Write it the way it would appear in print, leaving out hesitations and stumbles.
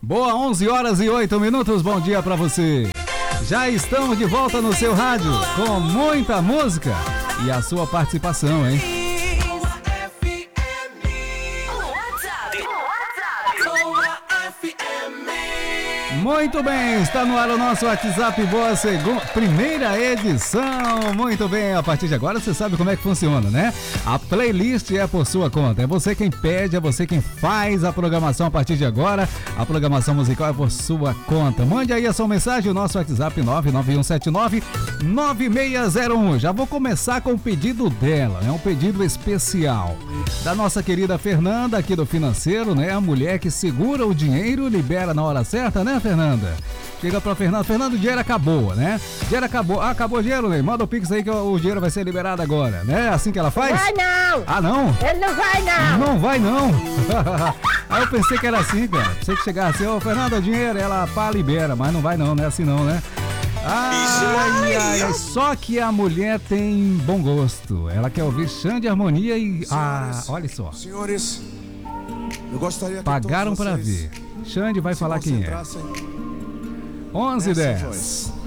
Boa, 11 horas e 8 minutos, bom dia pra você. Já estamos de volta no seu rádio com muita música e a sua participação, hein? Muito bem, está no ar o nosso WhatsApp Boa primeira edição. Muito bem, a partir de agora você sabe como é que funciona, né? A playlist é por sua conta, é você quem pede, é você quem faz a programação a partir de agora. A programação musical é por sua conta. Mande aí a sua mensagem, o nosso WhatsApp 991799601. Já vou começar com o pedido dela, é um pedido especial da nossa querida Fernanda aqui do Financeiro, né? A mulher que segura o dinheiro, libera na hora certa, né, Fernanda? Chega pra Fernanda. Fernanda, o dinheiro acabou, né? O dinheiro acabou. Ah, acabou o dinheiro, né? Manda o Pix aí que o dinheiro vai ser liberado agora, né? Assim que ela faz? Vai não! Ah, não? Ele não vai não! Não vai não! Aí eu pensei que era assim, cara. Pensei que chegasse assim, ô Fernanda, o dinheiro, ela pá, libera, mas não vai não, não é assim não, né? Ai, só que a mulher tem bom gosto. Ela quer ouvir Xande Harmonia e... olha só. Senhores, eu gostaria que pagaram todos pra vocês ver. Xande vai falar quem é. 11:10.